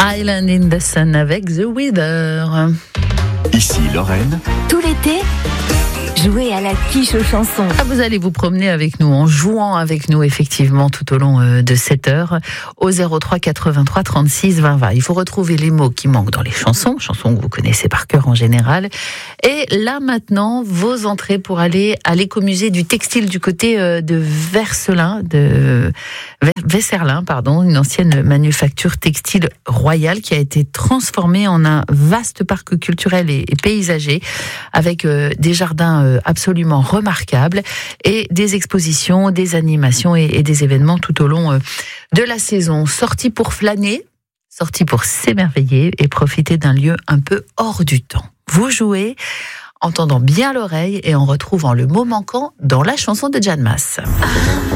Island in the Sun avec The Weather. Ici Lorraine. Tout l'été, jouez à la quiche aux chansons. Vous allez vous promener avec nous, en jouant avec nous effectivement tout au long de cette heure au 03 83 36 20 20. Il faut retrouver les mots qui manquent dans les chansons que vous connaissez par cœur en général. Et là maintenant, vos entrées pour aller à l'écomusée du textile du côté de Vesserlin, une ancienne manufacture textile royale qui a été transformée en un vaste parc culturel et paysager avec des jardins absolument remarquables et des expositions, des animations et des événements tout au long de la saison. Sortie pour flâner, sortie pour s'émerveiller et profiter d'un lieu un peu hors du temps. Vous jouez en tendant bien l'oreille et en retrouvant le mot manquant dans la chanson de Jeanne Masse.